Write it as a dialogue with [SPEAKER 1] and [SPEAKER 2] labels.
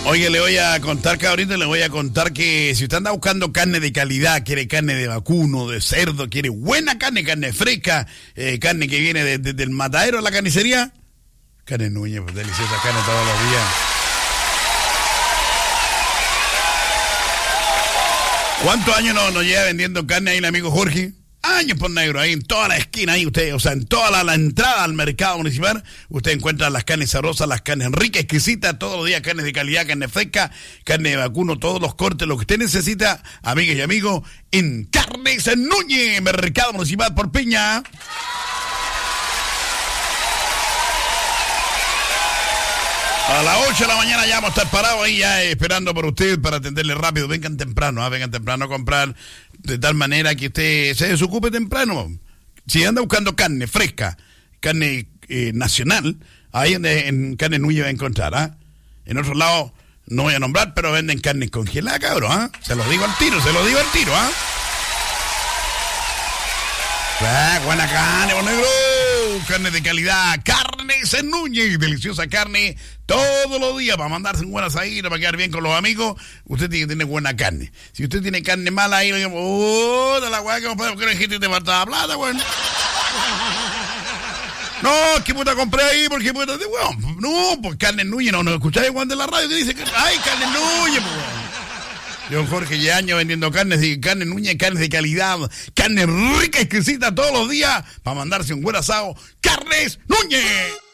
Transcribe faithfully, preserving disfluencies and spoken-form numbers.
[SPEAKER 1] Oye, le voy a contar, cabrito, le voy a contar que si usted anda buscando carne de calidad, quiere carne de vacuno, de cerdo, quiere buena carne, carne fresca, eh, carne que viene de, de, del matadero a la carnicería, Carne Núñez, pues deliciosa carne todos los días. ¿Cuántos años nos, nos lleva vendiendo carne ahí el amigo Jorge? Años por negro, ahí en toda la esquina, ahí usted, o sea, en toda la, la entrada al mercado municipal, usted encuentra las carnes sabrosas, las carnes ricas, exquisitas, todos los días, carnes de calidad, carne fresca, carne de vacuno, todos los cortes, lo que usted necesita, amigas y amigos, en Carnes Núñez, mercado municipal por Piña. A las ocho de la mañana ya vamos a estar parados ahí ya eh, esperando por usted para atenderle rápido. Vengan temprano, ¿eh? vengan temprano a comprar de tal manera que usted se desocupe temprano. Si anda buscando carne fresca, carne eh, nacional, ahí en, en Carne Núñez va a encontrar. ¿eh? En otro lado no voy a nombrar, pero venden carne congelada, cabrón. ¿eh? Se los digo al tiro, se los digo al tiro. ¿eh? Ah, buena carne, buen negro. Carne de calidad, Carnes Núñez, deliciosa carne todos los días para mandarse un buen asadito, para quedar bien con los amigos. Usted tiene que tener buena carne. Si usted tiene carne mala ahí, oh, de la guay que no puede, porque gente te falta plata, güey. No, ¿qué puta compré ahí? Porque puta, bueno, no, pues Carne Núñez, no, no escucháis cuando en la radio que dice que ay, Carne Núñez, pues. Don Jorge Yaño vendiendo carnes de carne Núñez, carnes de calidad, carne rica, exquisita todos los días para mandarse un buen asado. ¡Carnes Núñez!